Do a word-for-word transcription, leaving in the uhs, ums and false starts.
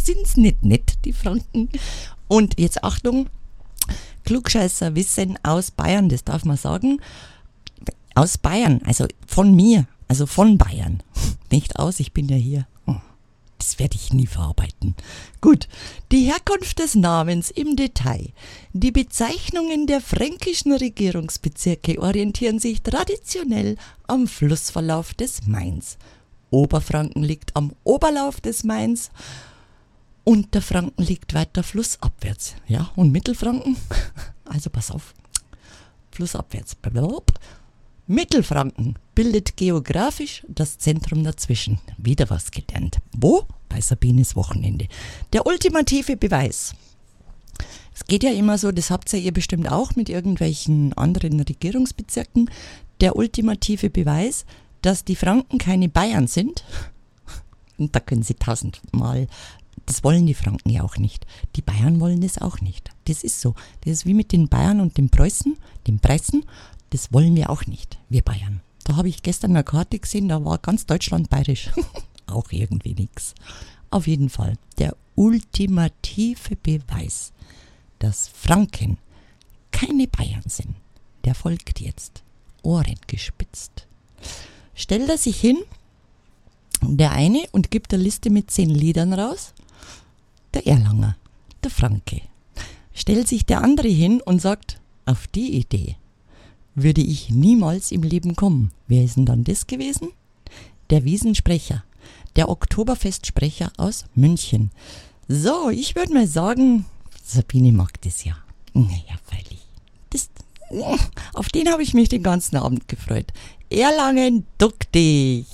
sind's nicht nett, die Franken. Und jetzt Achtung, Klugscheißer wissen aus Bayern, das darf man sagen. Aus Bayern, also von mir, also von Bayern. Nicht aus, ich bin ja hier. Das werde ich nie verarbeiten. Gut, die Herkunft des Namens im Detail. Die Bezeichnungen der fränkischen Regierungsbezirke orientieren sich traditionell am Flussverlauf des Mains. Oberfranken liegt am Oberlauf des Mains, Unterfranken liegt weiter flussabwärts. Ja, und Mittelfranken, also pass auf, flussabwärts. Mittelfranken bildet geografisch das Zentrum dazwischen. Wieder was gelernt. Wo? Bei Sabines Wochenende. Der ultimative Beweis. Es geht ja immer so, das habt ihr bestimmt auch mit irgendwelchen anderen Regierungsbezirken. Der ultimative Beweis, dass die Franken keine Bayern sind. Und da können sie tausendmal, das wollen die Franken ja auch nicht. Die Bayern wollen das auch nicht. Das ist so. Das ist wie mit den Bayern und den Preußen, den Preußen. Das wollen wir auch nicht, wir Bayern. Da habe ich gestern eine Karte gesehen, da war ganz Deutschland bayerisch. Auch irgendwie nix. Auf jeden Fall der ultimative Beweis, dass Franken keine Bayern sind, der folgt jetzt. Ohren gespitzt. Stellt er sich hin, der eine, und gibt eine Liste mit zehn Liedern raus, der Erlanger, der Franke. Stellt sich der andere hin und sagt, auf die Idee würde ich niemals im Leben kommen. Wer ist denn dann das gewesen? Der Wiesensprecher, der Oktoberfestsprecher aus München. So, ich würde mal sagen, Sabine mag das ja. Naja, freilich. Das, auf den habe ich mich den ganzen Abend gefreut. Erlangen, duck dich!